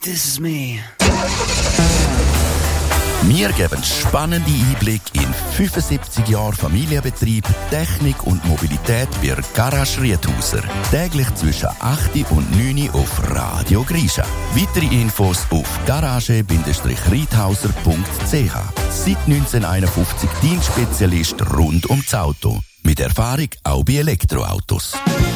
this is me. Wir geben spannende Einblick in 75 Jahre Familienbetrieb, Technik und Mobilität bei Garage Riethauser. Täglich zwischen 8 und 9 auf Radio Grisha. Weitere Infos auf garage-riethauser.ch. Seit 1951 Dienstspezialist rund ums Auto. Mit Erfahrung auch bei Elektroautos.